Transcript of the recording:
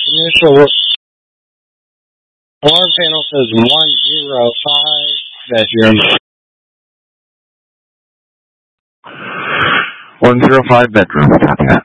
Initial alarm panel says 105 bedroom. 105 bedroom. Copy that.